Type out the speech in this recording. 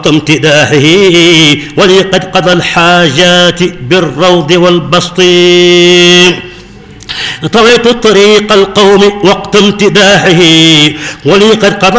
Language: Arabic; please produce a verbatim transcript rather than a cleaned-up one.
امتداحه ولي قد قضى الحاجات بالروض والبسط. طويت طريق القوم وقت امتداحه ولي قد قضى